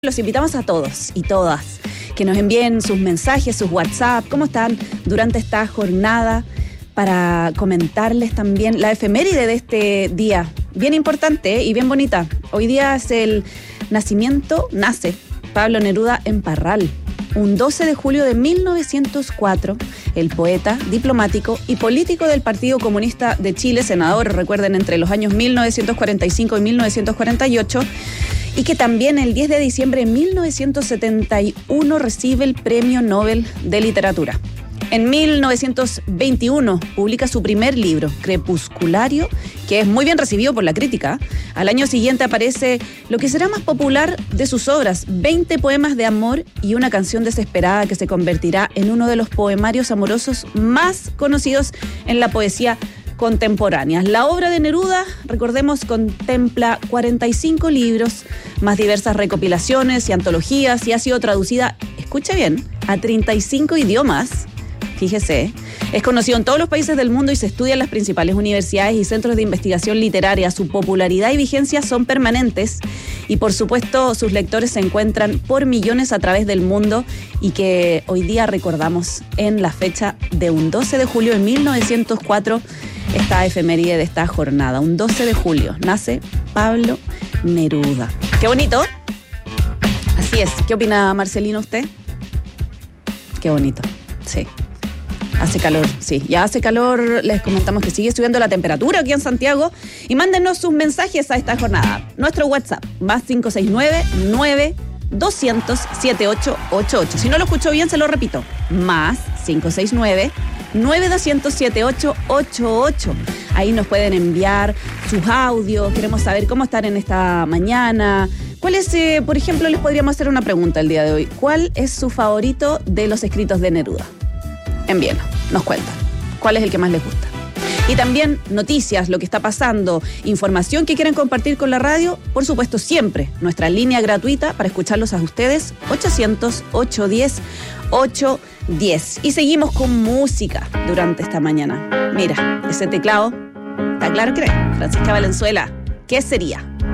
Los invitamos a todos y todas que nos envíen sus mensajes, sus WhatsApp, cómo están durante esta jornada, para comentarles también la efeméride de este día, bien importante y bien bonita. Hoy día es nace Pablo Neruda en Parral. Un 12 de julio de 1904, el poeta, diplomático y político del Partido Comunista de Chile, senador, recuerden, entre los años 1945 y 1948, y que también el 10 de diciembre de 1971 recibe el Premio Nobel de Literatura. En 1921 publica su primer libro, Crepusculario, que es muy bien recibido por la crítica. Al año siguiente aparece lo que será más popular de sus obras, 20 poemas de amor y una canción desesperada que se convertirá en uno de los poemarios amorosos más conocidos en la poesía contemporáneas. La obra de Neruda, recordemos, contempla 45 libros, más diversas recopilaciones y antologías, y ha sido traducida, escuche bien, a 35 idiomas. Fíjese, es conocido en todos los países del mundo y se estudia en las principales universidades y centros de investigación literaria. Su popularidad y vigencia son permanentes y, por supuesto, sus lectores se encuentran por millones a través del mundo, y que hoy día recordamos en la fecha de un 12 de julio de 1904, esta efeméride de esta jornada. Un 12 de julio nace Pablo Neruda. ¡Qué bonito! Así es. ¿Qué opina, Marcelino, usted? Qué bonito, sí. Hace calor, sí, ya hace calor. Les comentamos que sigue subiendo la temperatura aquí en Santiago. Y mándenos sus mensajes a esta jornada. Nuestro WhatsApp, más 569-9200-7888. Si no lo escucho bien, se lo repito. Más 569-9200-7888. Ahí nos pueden enviar sus audios. Queremos saber cómo están en esta mañana. ¿Cuál es, por ejemplo, les podríamos hacer una pregunta el día de hoy? ¿Cuál es su favorito de los escritos de Neruda? Envíenos, nos cuentan cuál es el que más les gusta. Y también noticias, lo que está pasando, información que quieren compartir con la radio. Por supuesto, siempre nuestra línea gratuita para escucharlos a ustedes, 800-810-810. Y seguimos con música durante esta mañana. Mira, ese teclado, ¿está claro, cree? Francisca Valenzuela, ¿qué sería?